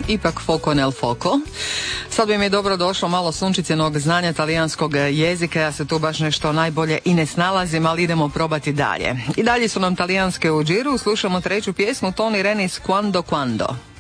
ipak foco nel foco. Sad bi mi dobro došlo malo sunčicenog znanja talijanskog jezika, ja se tu baš nešto najbolje i ne snalazim, ali idemo probati dalje. I dalje su nam talijanske u džiru, slušamo treću pjesmu Toni Renis Quando Quando.